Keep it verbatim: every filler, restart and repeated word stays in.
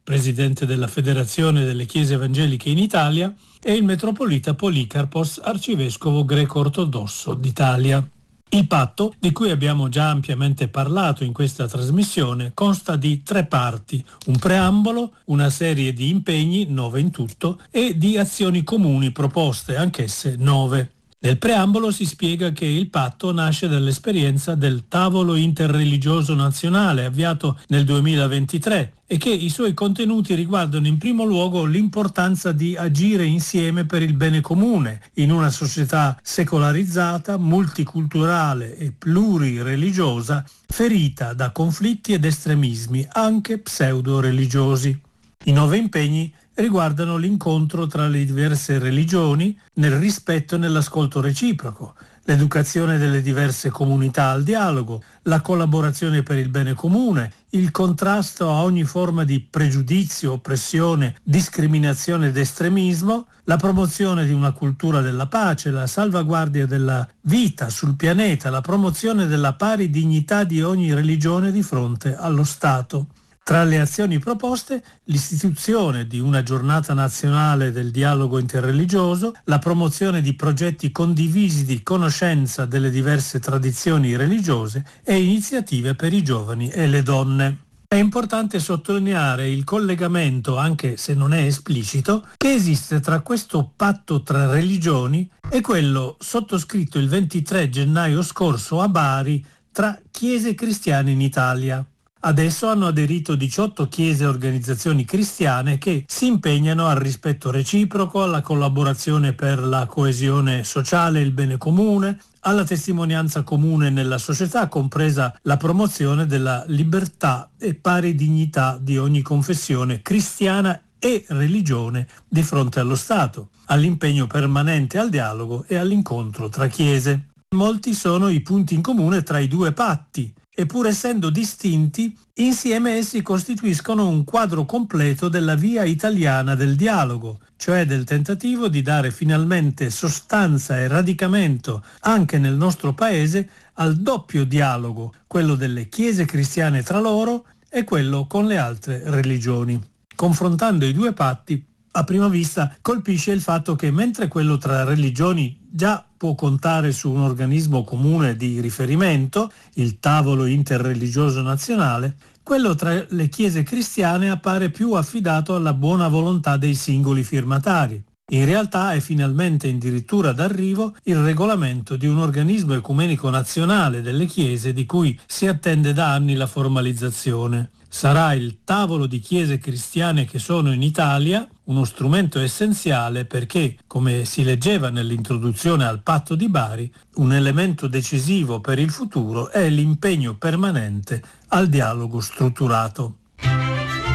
presidente della Federazione delle Chiese Evangeliche in Italia, e il metropolita Policarpos, arcivescovo greco-ortodosso d'Italia. Il patto, di cui abbiamo già ampiamente parlato in questa trasmissione, consta di tre parti: un preambolo, una serie di impegni, nove in tutto, e di azioni comuni proposte, anch'esse nove. Nel preambolo si spiega che il patto nasce dall'esperienza del tavolo interreligioso nazionale avviato nel duemilaventitré e che i suoi contenuti riguardano in primo luogo l'importanza di agire insieme per il bene comune in una società secolarizzata, multiculturale e plurireligiosa, ferita da conflitti ed estremismi, anche pseudo-religiosi. I nove impegni riguardano l'incontro tra le diverse religioni nel rispetto e nell'ascolto reciproco, l'educazione delle diverse comunità al dialogo, la collaborazione per il bene comune, il contrasto a ogni forma di pregiudizio, oppressione, discriminazione ed estremismo, la promozione di una cultura della pace, la salvaguardia della vita sul pianeta, la promozione della pari dignità di ogni religione di fronte allo Stato. Tra le azioni proposte, l'istituzione di una giornata nazionale del dialogo interreligioso, la promozione di progetti condivisi di conoscenza delle diverse tradizioni religiose e iniziative per i giovani e le donne. È importante sottolineare il collegamento, anche se non è esplicito, che esiste tra questo patto tra religioni e quello sottoscritto il ventitré gennaio scorso a Bari tra chiese cristiane in Italia. Adesso hanno aderito diciotto chiese e organizzazioni cristiane che si impegnano al rispetto reciproco, alla collaborazione per la coesione sociale e il bene comune, alla testimonianza comune nella società, compresa la promozione della libertà e pari dignità di ogni confessione cristiana e religione di fronte allo Stato, all'impegno permanente al dialogo e all'incontro tra chiese. Molti sono i punti in comune tra i due patti, e pur essendo distinti, insieme essi costituiscono un quadro completo della via italiana del dialogo, cioè del tentativo di dare finalmente sostanza e radicamento anche nel nostro paese al doppio dialogo, quello delle chiese cristiane tra loro e quello con le altre religioni. Confrontando i due patti, a prima vista colpisce il fatto che mentre quello tra religioni già può contare su un organismo comune di riferimento, il tavolo interreligioso nazionale, quello tra le chiese cristiane appare più affidato alla buona volontà dei singoli firmatari. In realtà è finalmente addirittura d'arrivo il regolamento di un organismo ecumenico nazionale delle chiese di cui si attende da anni la formalizzazione. Sarà il tavolo di chiese cristiane che sono in Italia uno strumento essenziale perché, come si leggeva nell'introduzione al Patto di Bari, un elemento decisivo per il futuro è l'impegno permanente al dialogo strutturato.